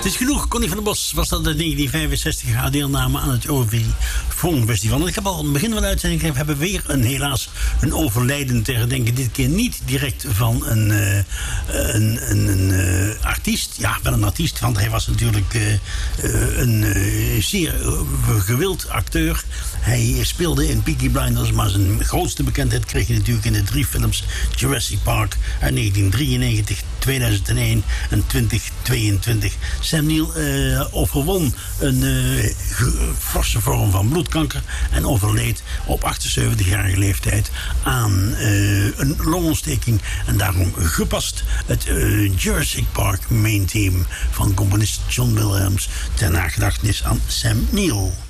Het is genoeg. Connie van der Bos was dat in 1965 haar deelname aan het Eurovisie Songfestival. En ik heb al aan het begin van de uitzending gezegd, we hebben weer helaas een overlijden te herdenken. Dit keer niet direct van een artiest. Ja, wel een artiest, want hij was natuurlijk een zeer gewild acteur. Hij speelde in Peaky Blinders, maar zijn grootste bekendheid kreeg hij natuurlijk in de 3 films Jurassic Park uit 1993, 2001 en 2022. Sam Neill overwon een forse vorm van bloedkanker en overleed op 78-jarige leeftijd aan een longontsteking. En daarom gepast het Jurassic Park main theme van componist John Williams ter nagedachtenis aan Sam Neill.